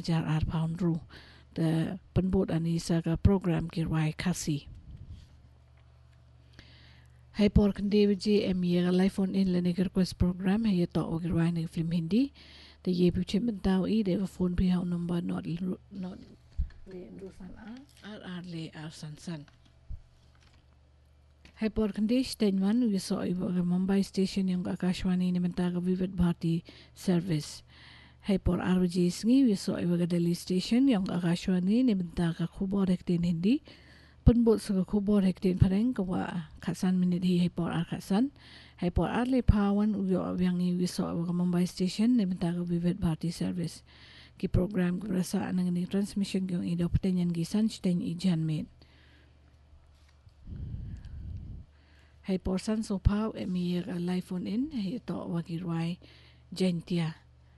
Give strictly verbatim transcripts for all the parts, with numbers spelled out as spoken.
jar ar pound ru the penbot ani saga program ki wai kasi hai por kende wiji em ye live on in le request program hai to o wai ne film hindi the ye pu chim tao i de phone pi hau number not not le ru san ar ar le ar san san hai por kende stain one we saw Mumbai station yung Akashwani ni mentaga Vivid Bharati service hai por R J sngi we saw iwaga Delhi station yung Akashwani ni mentaga khubor hektin hindi penbot sa khubor hektin pareng kawa khasan minute hi hai por ar khasan hai por ar le pawan uyo yang i we saw iwaga Mumbai station ni mentaga Vivid Bharati service ki program rasa nang ni transmission yung ido petenyan gi sunstein i janmet hai por san so pau emi live on in hai to wagi rwai jentia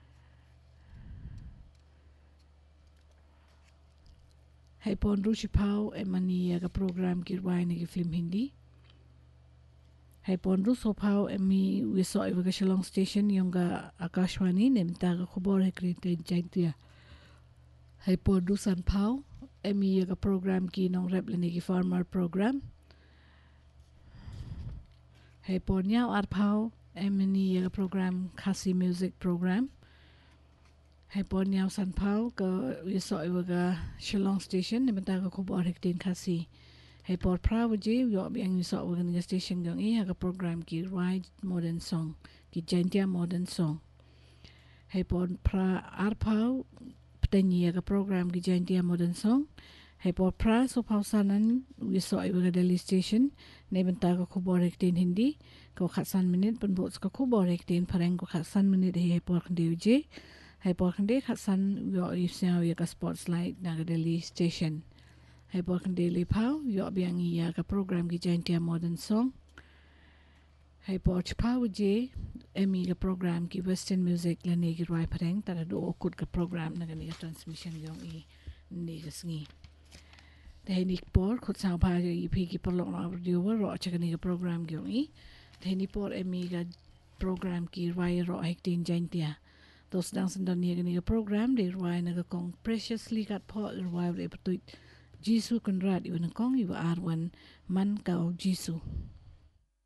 hai pon rushi pau emani ga program ki rwai ni film hindi hai pon ru so pau emi we so iwaga Shillong station yonga Akashwani nemta ga khobor hekrite jentia hai pon ru san pau emi ga program ki nong rep le ni farmer program hai por nyau ar pau emini uh, program Khasi music program hai por nyau san pau ka wiso iwaga Shillong station ni menta ka khubor hektin Khasi hai por prawaji yo biang wiso iwaga ni station gang i ha program ki ride modern song ki jentia modern song hai por pra ar pau ptenyi ka program ki jentia modern song hai por pra so pau sanan wiso iwaga Delhi station ne benta ka khubor hektin hindi ko khasan minute penbot ka khubor hektin pareng ko khasan minute hai por khande je hai por khande khasan yo isya ya ka spotlight na Delhi station hai por khande le pau yo biang ya ka program ki jentia modern song hai por chpau je emi ka program ki western music la ne gi rwai pareng ta do okut ka program na ni transmission yong i ni ga sngi Tehnik por khut sao pa i phi ki perlok na radio ro chakani ka program gyong i Tehnik por emi ga program ki rwai ro hektin jentia dos dang sandan ni ga program de rwai na ka kong preciously kat po rwai re patuit Jisu konrad i wan kong i wa arwan man ka Jisu